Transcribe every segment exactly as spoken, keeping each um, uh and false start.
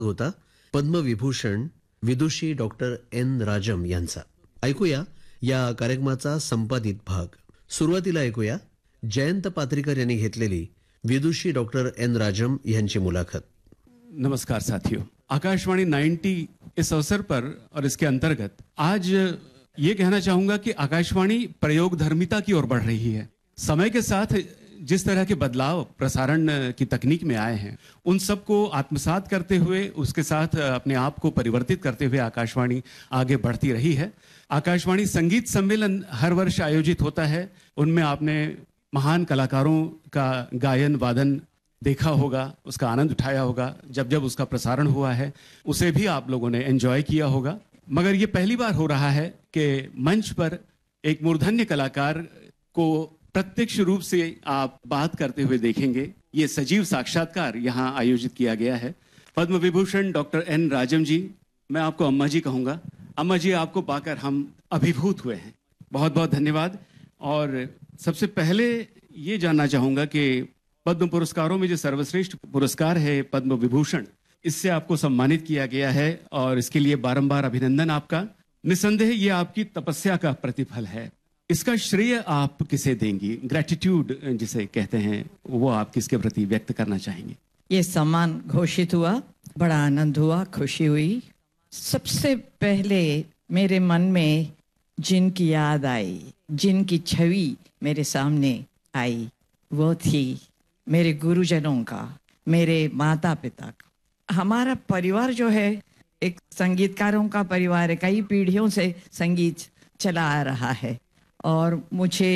होता पद्मविभूषण विदुषी doctor N राजम यांचा. ऐकूया या कार्यक्रमाचा संपादित भाग. सुरुवातीला ऐकूया जयंत पात्रीकर यांनी घेतलेली विदुषी डॉक्टर एन राजम यांची मुलाखत. नमस्कार साथियों, आकाशवाणी नब्बे इस अवसर पर और इसके अंतर्गत आज ये कहना चाहूंगा कि आकाशवाणी प्रयोगधर्मिता की ओर बढ़ रही है. समय के साथ जिस तरह के बदलाव प्रसारण की तकनीक में आए हैं उन सबको आत्मसात करते हुए उसके साथ अपने आप को परिवर्तित करते हुए आकाशवाणी आगे बढ़ती रही है. आकाशवाणी संगीत सम्मेलन हर वर्ष आयोजित होता है. उनमें आपने महान कलाकारों का गायन वादन देखा होगा, उसका आनंद उठाया होगा. जब जब उसका प्रसारण हुआ है उसे भी आप लोगों ने एंजॉय किया होगा. मगर ये पहली बार हो रहा है कि मंच पर एक मूर्धन्य कलाकार को प्रत्यक्ष रूप से आप बात करते हुए देखेंगे. ये सजीव साक्षात्कार यहाँ आयोजित किया गया है. पद्म विभूषण डॉक्टर एन राजम जी, मैं आपको अम्मा जी कहूँगा. अम्मा जी, आपको पाकर हम अभिभूत हुए हैं. बहुत बहुत धन्यवाद. और सबसे पहले ये जानना चाहूँगा कि पद्म पुरस्कारों में जो सर्वश्रेष्ठ पुरस्कार है पद्म विभूषण, इससे आपको सम्मानित किया गया है और इसके लिए बारंबार अभिनंदन आपका. निसंदेह ये आपकी तपस्या का प्रतिफल है. इसका श्रेय आप किसे देंगी? ग्रेटिट्यूड जिसे कहते हैं, वो आप किसके प्रति व्यक्त करना चाहेंगे? ये सम्मान घोषित हुआ, बड़ा आनंद हुआ, खुशी हुई. सबसे पहले मेरे मन में जिनकी याद आई, जिनकी छवि मेरे सामने आई, वो थी मेरे गुरुजनों का, मेरे माता पिता का. हमारा परिवार जो है एक संगीतकारों का परिवार है. कई पीढ़ियों से संगीत चला आ रहा है और मुझे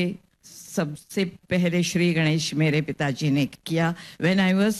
सबसे पहले श्री गणेश मेरे पिताजी ने किया व्हेन आई वाज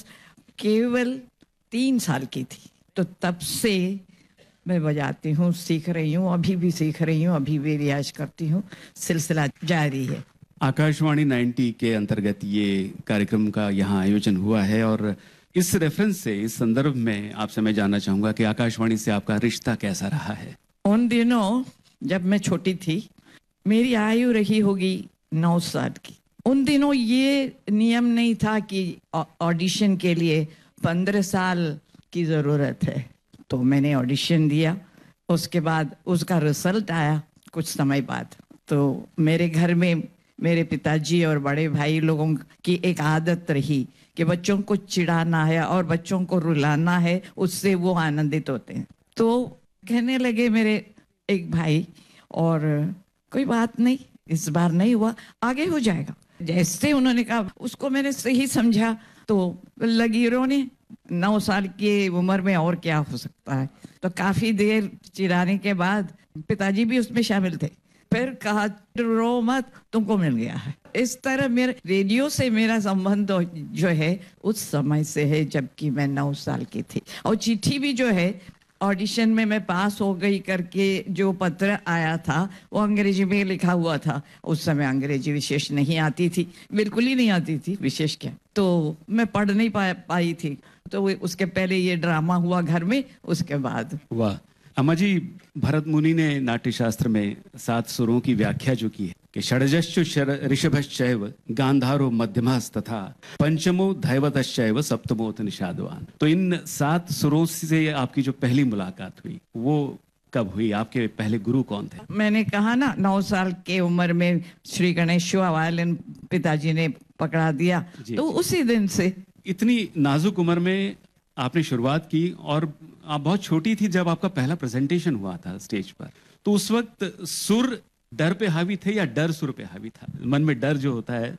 केवल तीन साल की थी. तो तब से मैं बजाती हूँ, सीख रही हूँ, अभी भी सीख रही हूँ, अभी भी रियाज करती हूँ. सिलसिला जारी है. आकाशवाणी नब्बे के अंतर्गत ये कार्यक्रम का यहाँ आयोजन हुआ है और इस रेफरेंस से, इस संदर्भ में आपसे मैं जानना चाहूँगा कि आकाशवाणी से आपका रिश्ता कैसा रहा है? उन दिनों जब मैं छोटी थी, मेरी आयु रही होगी नौ साल की. उन दिनों ये नियम नहीं था कि ऑडिशन के लिए पंद्रह साल की ज़रूरत है. तो मैंने ऑडिशन दिया. उसके बाद उसका रिजल्ट आया कुछ समय बाद. तो मेरे घर में मेरे पिताजी और बड़े भाई लोगों की एक आदत रही कि बच्चों को चिढ़ाना है और बच्चों को रुलाना है, उससे वो आनंदित होते हैं. तो कहने लगे मेरे एक भाई, और कोई बात नहीं, इस बार नहीं हुआ, आगे हो जाएगा. जैसे उन्होंने कहा उसको मैंने सही समझा तो लगी रोने. नौ साल की उम्र में और क्या हो सकता है. तो काफी देर चिढ़ाने के बाद पिताजी भी उसमें शामिल थे. फिर कहा रो मत, तुमको मिल गया है. इस तरह मेरे रेडियो से मेरा संबंध जो है उस समय से है जबकि मैं नौ साल की थी. और चिट्ठी भी जो है, ऑडिशन में मैं पास हो गई करके जो पत्र आया था वो अंग्रेजी में लिखा हुआ था. उस समय अंग्रेजी विशेष नहीं आती थी, बिल्कुल ही नहीं आती थी, विशेष क्या. तो मैं पढ़ नहीं पा, पाई थी. तो उसके पहले ये ड्रामा हुआ घर में, उसके बाद. वाह अम्मा जी, भरत मुनि ने नाट्यशास्त्र में सात सुरों की व्याख्या जो की है कि षडजश्च ऋषभश्चैव गांधारो मध्यमास्तथा पंचमो दैवतश्चैव सप्तमोत निषादवान. तो इन सात सुरों से आपकी जो पहली मुलाकात हुई वो कब हुई? आपके पहले गुरु कौन थे? मैंने कहा ना, नौ साल के उम्र में श्री गणेश वायलिन पिताजी ने पकड़ा दिया. तो उसी दिन से. इतनी नाजुक उम्र में आपने शुरुआत की और आप बहुत छोटी थी जब आपका पहला प्रेजेंटेशन हुआ था स्टेज पर. तो उस वक्त सुर डर पे हावी थे या डर सुर पे हावी था? मन में डर जो होता है,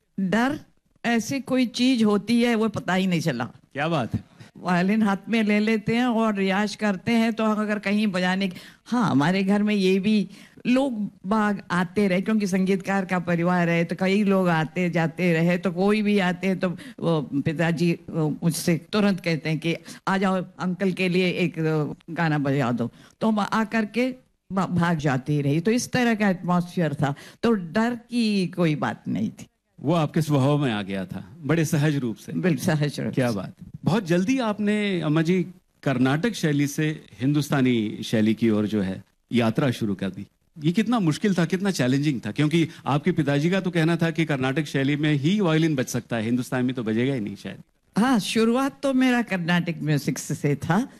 डर ऐसी कोई चीज होती है वो पता ही नहीं चला. क्या बात है. वायलिन हाथ में ले लेते हैं और रियाज करते हैं. तो अगर कहीं बजाने की, हाँ हमारे घर में ये भी लोग बाग आते रहे क्योंकि संगीतकार का परिवार है, तो कई लोग आते जाते रहे. तो कोई भी आते हैं तो वो पिताजी मुझसे तुरंत कहते हैं कि आ जाओ अंकल के लिए एक गाना बजा दो. तो आ करके भाग जाती रही. तो इस तरह का एटमॉस्फेयर था. तो डर की कोई बात नहीं थी. वो आपके स्वभाव में आ गया था बड़े सहज रूप से. बिल्कुल सहज रूप. क्या बात. बहुत जल्दी आपने अम्मा जी कर्नाटक शैली से हिंदुस्तानी शैली की ओर जो है यात्रा शुरू कर दी. ये कितना मुश्किल था, कितना चैलेंजिंग था? क्योंकि आपके पिताजी का तो कहना था कि कर्नाटक शैली में ही वायलिन बज सकता है, हिंदुस्तान में तो बजेगा ही नहीं शायद. हाँ, शुरुआत तो मेरा कर्नाटिक म्यूजिक से था।